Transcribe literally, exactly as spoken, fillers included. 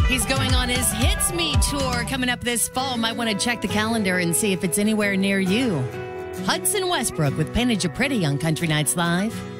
He's going on his Hits Me tour coming up this fall. Might want to check the calendar and see if it's anywhere near you. Hudson Westbrook with Painted You Pretty on Country Nights Live.